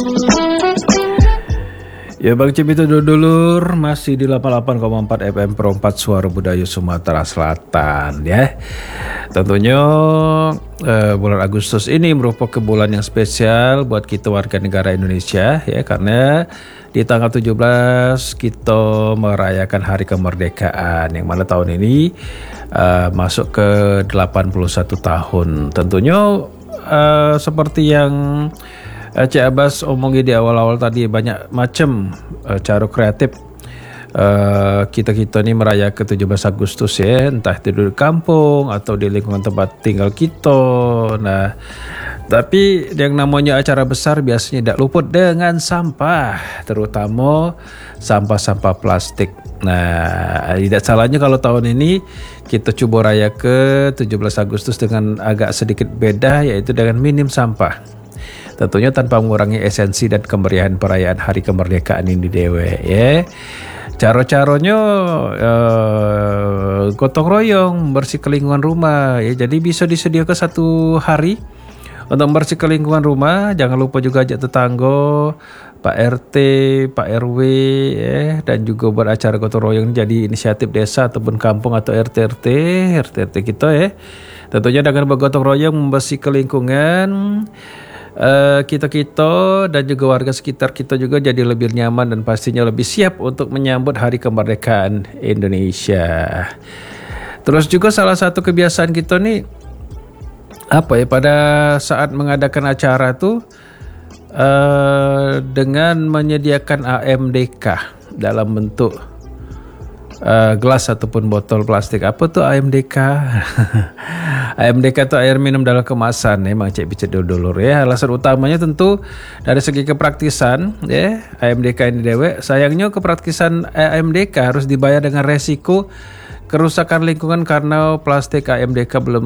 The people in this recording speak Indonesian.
Ya Bang Cipito dulur masih di 88,4 FM Perempat Suara Budaya Sumatera Selatan ya. Tentunya bulan Agustus ini merupakan bulan yang spesial buat kita warga negara Indonesia ya, karena di tanggal 17 kita merayakan hari kemerdekaan yang mana tahun ini masuk ke 81 tahun. Tentunya seperti yang Cik Abbas omongin di awal-awal tadi, banyak macam cara kreatif kita ini merayakan 17 Agustus ya, entah itu di kampung atau di lingkungan tempat tinggal kita. Nah, tapi yang namanya acara besar biasanya tidak luput dengan sampah, terutama sampah-sampah plastik. Nah, tidak salahnya kalau tahun ini kita coba raya ke 17 Agustus dengan agak sedikit beda, yaitu dengan minim sampah. Tentunya tanpa mengurangi esensi dan kemeriahan perayaan hari kemerdekaan ini dewe ya. Cara-caranya gotong royong bersih lingkungan rumah ya. Jadi bisa disediakan satu hari untuk bersih lingkungan rumah. Jangan lupa juga ajak tetangga, Pak RT, Pak RW ya, dan juga buat acara gotong royong jadi inisiatif desa ataupun kampung atau RT kita ya. Tentunya dengan bergotong royong membersihkan lingkungan, kita dan juga warga sekitar kita juga jadi lebih nyaman dan pastinya lebih siap untuk menyambut hari kemerdekaan Indonesia. Terus juga salah satu kebiasaan kita nih pada saat mengadakan acara tuh dengan menyediakan AMDK dalam bentuk gelas ataupun botol plastik. Apa tuh AMDK? AMDK itu air minum dalam kemasan. Emang cek bicara dulu ya. Alasan utamanya tentu dari segi kepraktisan ya. AMDK ini dewe. Sayangnya kepraktisan AMDK harus dibayar dengan resiko kerusakan lingkungan karena plastik AMDK belum